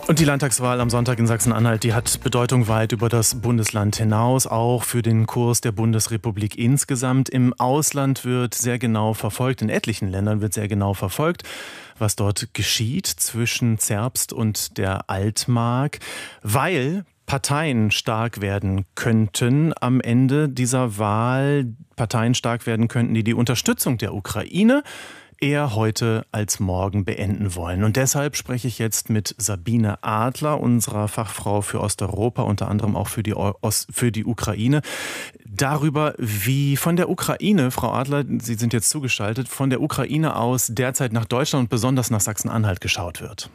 Und die Landtagswahl am Sonntag in Sachsen-Anhalt, die hat Bedeutung weit über das Bundesland hinaus, auch für den Kurs der Bundesrepublik insgesamt. Im Ausland wird sehr genau verfolgt, in etlichen Ländern wird sehr genau verfolgt, was dort geschieht zwischen Zerbst und der Altmark, weil Parteien stark werden könnten am Ende dieser Wahl, Parteien stark werden könnten, die die Unterstützung der Ukraine eher heute als morgen beenden wollen. Und deshalb spreche ich jetzt mit Sabine Adler, unserer Fachfrau für Osteuropa, unter anderem auch für die Ukraine, darüber, wie von der Ukraine, Frau Adler, Sie sind jetzt zugeschaltet, von der Ukraine aus derzeit nach Deutschland und besonders nach Sachsen-Anhalt geschaut wird.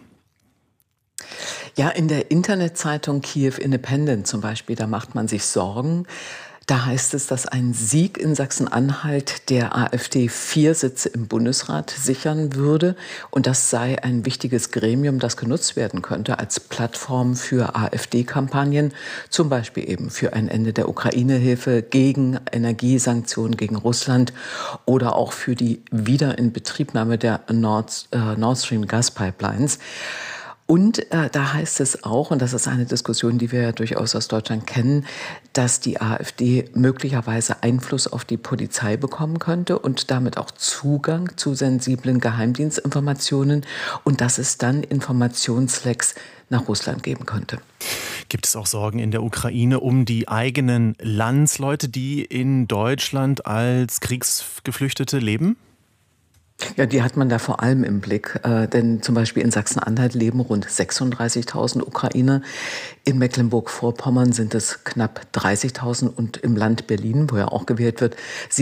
Ja, in der Internetzeitung Kiew Independent zum Beispiel, da macht man sich Sorgen. Da heißt es, dass ein Sieg in Sachsen-Anhalt der AfD 4 Sitze im Bundesrat sichern würde. Und das sei ein wichtiges Gremium, das genutzt werden könnte als Plattform für AfD-Kampagnen, zum Beispiel eben für ein Ende der Ukraine-Hilfe, gegen Energiesanktionen gegen Russland oder auch für die Wiederinbetriebnahme der Nord Stream Gaspipelines. Und da heißt es auch, und das ist eine Diskussion, die wir ja durchaus aus Deutschland kennen, dass die AfD möglicherweise Einfluss auf die Polizei bekommen könnte und damit auch Zugang zu sensiblen Geheimdienstinformationen und dass es dann Informationslecks nach Russland geben könnte. Gibt es auch Sorgen in der Ukraine um die eigenen Landsleute, die in Deutschland als Kriegsgeflüchtete leben? Ja, die hat man da vor allem im Blick, denn zum Beispiel in Sachsen-Anhalt leben rund 36.000 Ukrainer, in Mecklenburg-Vorpommern sind es knapp 30.000 und im Land Berlin, wo ja auch gewählt wird,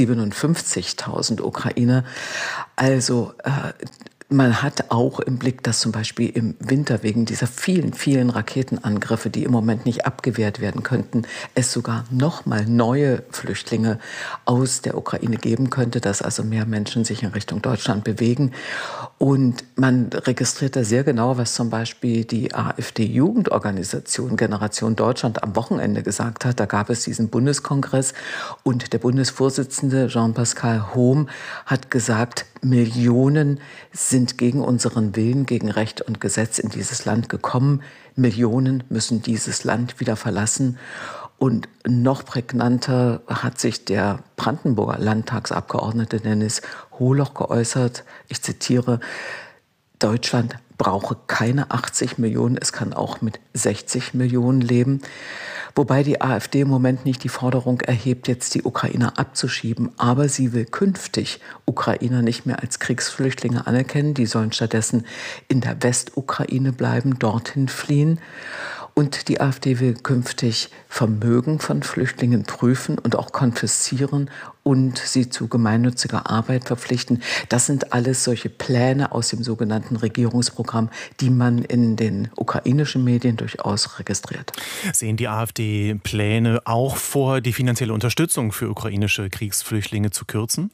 57.000 Ukrainer. Also man hat auch im Blick, dass zum Beispiel im Winter wegen dieser vielen, vielen Raketenangriffe, die im Moment nicht abgewehrt werden könnten, es sogar noch mal neue Flüchtlinge aus der Ukraine geben könnte, dass also mehr Menschen sich in Richtung Deutschland bewegen. Und man registriert da sehr genau, was zum Beispiel die AfD-Jugendorganisation Generation Deutschland am Wochenende gesagt hat. Da gab es diesen Bundeskongress und der Bundesvorsitzende Jean-Pascal Hohm hat gesagt, Millionen sind gegen unseren Willen, gegen Recht und Gesetz in dieses Land gekommen. Millionen müssen dieses Land wieder verlassen. Und noch prägnanter hat sich der Brandenburger Landtagsabgeordnete Dennis Holoch geäußert. Ich zitiere: Deutschland brauche keine 80 Millionen, es kann auch mit 60 Millionen leben. Wobei die AfD im Moment nicht die Forderung erhebt, jetzt die Ukrainer abzuschieben. Aber sie will künftig Ukrainer nicht mehr als Kriegsflüchtlinge anerkennen. Die sollen stattdessen in der Westukraine bleiben, dorthin fliehen. Und die AfD will künftig Vermögen von Flüchtlingen prüfen und auch konfiszieren und sie zu gemeinnütziger Arbeit verpflichten. Das sind alles solche Pläne aus dem sogenannten Regierungsprogramm, die man in den ukrainischen Medien durchaus registriert. Sehen die AfD-Pläne auch vor, die finanzielle Unterstützung für ukrainische Kriegsflüchtlinge zu kürzen?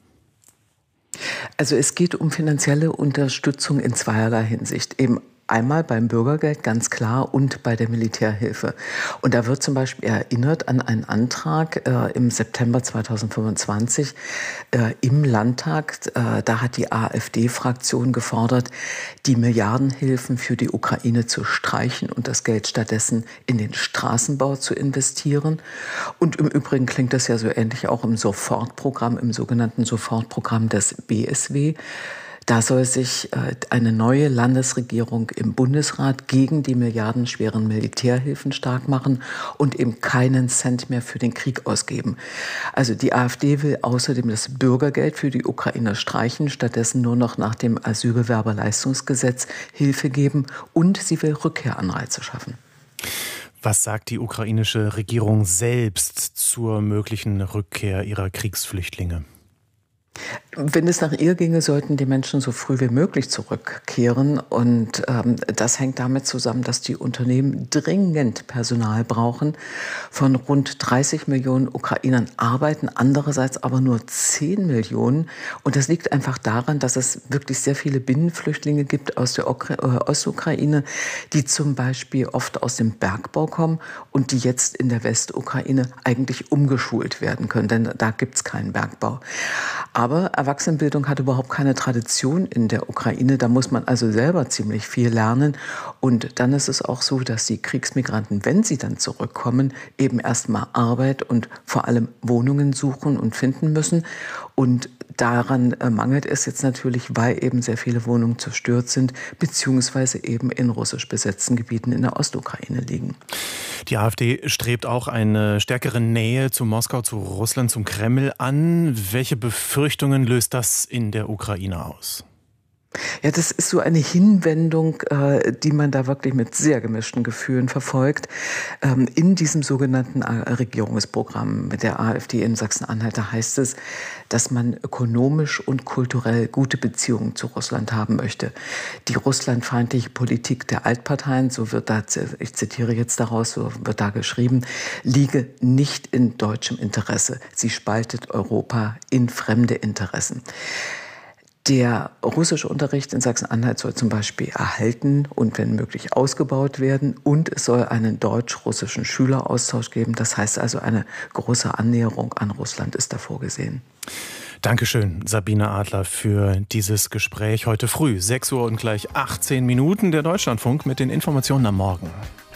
Also es geht um finanzielle Unterstützung in zweierlei Hinsicht. Eben einmal beim Bürgergeld, ganz klar, und bei der Militärhilfe. Und da wird zum Beispiel erinnert an einen Antrag im September 2025 im Landtag. Da hat die AfD-Fraktion gefordert, die Milliardenhilfen für die Ukraine zu streichen und das Geld stattdessen in den Straßenbau zu investieren. Und im Übrigen klingt das ja so ähnlich auch im Sofortprogramm, im sogenannten Sofortprogramm des BSW. Da soll sich eine neue Landesregierung im Bundesrat gegen die milliardenschweren Militärhilfen stark machen und eben keinen Cent mehr für den Krieg ausgeben. Also die AfD will außerdem das Bürgergeld für die Ukrainer streichen, stattdessen nur noch nach dem Asylbewerberleistungsgesetz Hilfe geben und sie will Rückkehranreize schaffen. Was sagt die ukrainische Regierung selbst zur möglichen Rückkehr ihrer Kriegsflüchtlinge? Wenn es nach ihr ginge, sollten die Menschen so früh wie möglich zurückkehren. Und das hängt damit zusammen, dass die Unternehmen dringend Personal brauchen. Von rund 30 Millionen Ukrainern arbeiten andererseits aber nur 10 Millionen. Und das liegt einfach daran, dass es wirklich sehr viele Binnenflüchtlinge gibt aus der Ostukraine, die zum Beispiel oft aus dem Bergbau kommen und die jetzt in der Westukraine eigentlich umgeschult werden können, denn da gibt es keinen Bergbau. Aber Aber Erwachsenenbildung hat überhaupt keine Tradition in der Ukraine. Da muss man also selber ziemlich viel lernen. Und dann ist es auch so, dass die Kriegsmigranten, wenn sie dann zurückkommen, eben erstmal Arbeit und vor allem Wohnungen suchen und finden müssen. Und daran mangelt es jetzt natürlich, weil eben sehr viele Wohnungen zerstört sind, beziehungsweise eben in russisch besetzten Gebieten in der Ostukraine liegen. Die AfD strebt auch eine stärkere Nähe zu Moskau, zu Russland, zum Kreml an. Welche Befürchtungen löst das in der Ukraine aus? Ja, das ist so eine Hinwendung, die man da wirklich mit sehr gemischten Gefühlen verfolgt. In diesem sogenannten Regierungsprogramm mit der AfD in Sachsen-Anhalt, da heißt es, dass man ökonomisch und kulturell gute Beziehungen zu Russland haben möchte. Die russlandfeindliche Politik der Altparteien, so wird da, ich zitiere jetzt daraus, so wird da geschrieben, liege nicht in deutschem Interesse. Sie spaltet Europa in fremde Interessen. Der russische Unterricht in Sachsen-Anhalt soll zum Beispiel erhalten und wenn möglich ausgebaut werden. Und es soll einen deutsch-russischen Schüleraustausch geben. Das heißt also, eine große Annäherung an Russland ist da vorgesehen. Dankeschön, Sabine Adler, für dieses Gespräch heute früh. 6 Uhr und gleich 18 Minuten, der Deutschlandfunk mit den Informationen am Morgen.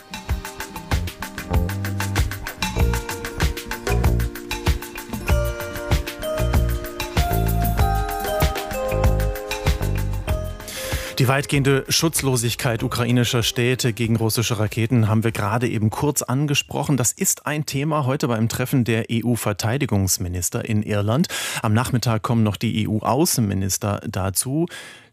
Die weitgehende Schutzlosigkeit ukrainischer Städte gegen russische Raketen haben wir gerade eben kurz angesprochen. Das ist ein Thema heute beim Treffen der EU-Verteidigungsminister in Irland. Am Nachmittag kommen noch die EU-Außenminister dazu.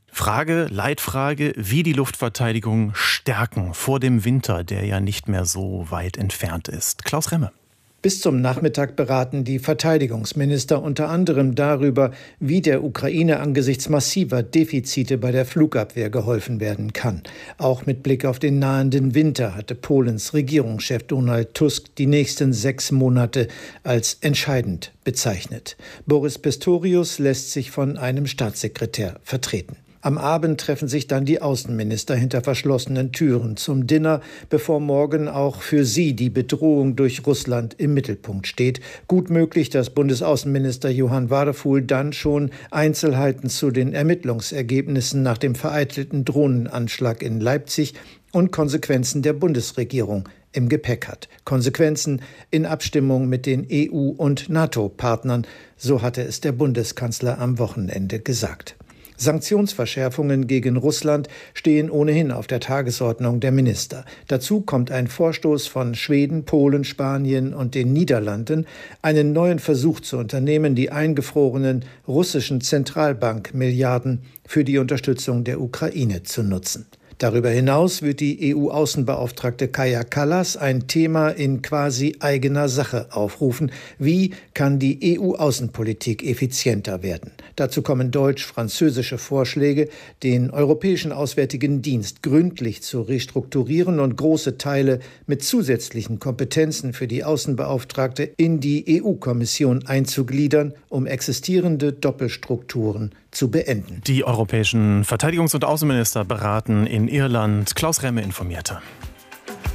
Leitfrage, wie die Luftverteidigung stärken vor dem Winter, der ja nicht mehr so weit entfernt ist. Klaus Remme. Bis zum Nachmittag beraten die Verteidigungsminister unter anderem darüber, wie der Ukraine angesichts massiver Defizite bei der Flugabwehr geholfen werden kann. Auch mit Blick auf den nahenden Winter hatte Polens Regierungschef Donald Tusk die nächsten 6 Monate als entscheidend bezeichnet. Boris Pistorius lässt sich von einem Staatssekretär vertreten. Am Abend treffen sich dann die Außenminister hinter verschlossenen Türen zum Dinner, bevor morgen auch für sie die Bedrohung durch Russland im Mittelpunkt steht. Gut möglich, dass Bundesaußenminister Johann Wadefuhl dann schon Einzelheiten zu den Ermittlungsergebnissen nach dem vereitelten Drohnenanschlag in Leipzig und Konsequenzen der Bundesregierung im Gepäck hat. Konsequenzen in Abstimmung mit den EU- und NATO-Partnern, so hatte es der Bundeskanzler am Wochenende gesagt. Sanktionsverschärfungen gegen Russland stehen ohnehin auf der Tagesordnung der Minister. Dazu kommt ein Vorstoß von Schweden, Polen, Spanien und den Niederlanden, einen neuen Versuch zu unternehmen, die eingefrorenen russischen Zentralbankmilliarden für die Unterstützung der Ukraine zu nutzen. Darüber hinaus wird die EU-Außenbeauftragte Kaja Kallas ein Thema in quasi eigener Sache aufrufen. Wie kann die EU-Außenpolitik effizienter werden? Dazu kommen deutsch-französische Vorschläge, den Europäischen Auswärtigen Dienst gründlich zu restrukturieren und große Teile mit zusätzlichen Kompetenzen für die Außenbeauftragte in die EU-Kommission einzugliedern, um existierende Doppelstrukturen zu beenden. Die europäischen Verteidigungs- und Außenminister beraten in Irland. Klaus Remme informierte.